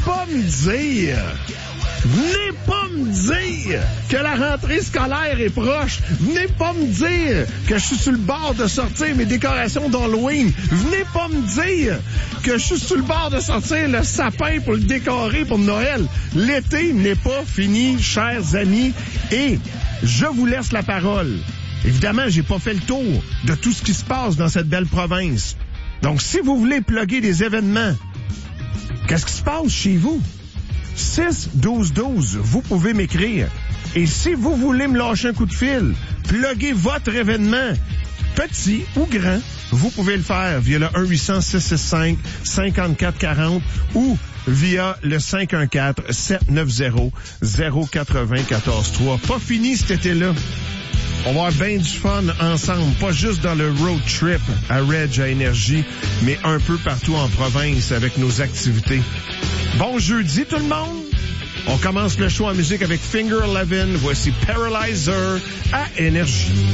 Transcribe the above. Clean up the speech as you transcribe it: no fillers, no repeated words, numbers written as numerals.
pas me dire... Venez pas me dire que la rentrée scolaire est proche. Venez pas me dire que je suis sur le bord de sortir mes décorations d'Halloween. Venez pas me dire que je suis sur le bord de sortir le sapin pour le décorer pour Noël. L'été n'est pas fini, chers amis, et je vous laisse la parole. Évidemment, j'ai pas fait le tour de tout ce qui se passe dans cette belle province. Donc, si vous voulez plugger des événements, qu'est-ce qui se passe chez vous? 6-12-12, vous pouvez m'écrire. Et si vous voulez me lâcher un coup de fil, pluguez votre événement, petit ou grand, vous pouvez le faire via le 1-800-665-5440 ou via le 514-790-094-3. Pas fini cet été-là. On va avoir bien du fun ensemble, pas juste dans le road trip à Reg à Énergie, mais un peu partout en province avec nos activités. Bon jeudi tout le monde! On commence le show en musique avec Finger Eleven. Voici Paralyzer à Énergie.